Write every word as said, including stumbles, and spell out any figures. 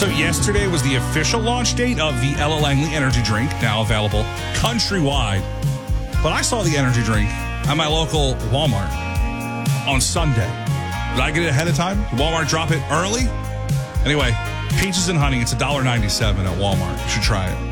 So yesterday was the official launch date of the Ella Langley energy drink, now available countrywide. But I saw the energy drink at my local Walmart on Sunday. Did I get it ahead of time? Did Walmart drop it early? Anyway, Peaches and Honey, it's one dollar ninety-seven at Walmart. You should try it.